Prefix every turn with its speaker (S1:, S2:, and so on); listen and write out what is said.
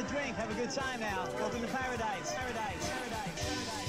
S1: drink. Have a good time now. Welcome to paradise. Paradise. Paradise. Paradise.